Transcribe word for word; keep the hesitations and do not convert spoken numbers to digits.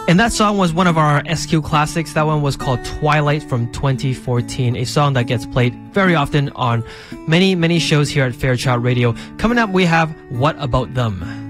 And that song was one of our S Q classics. That one was called Twilight from twenty fourteen, a song that gets played very often on many, many shows here at Fairchild Radio. Coming up, we have What About Them?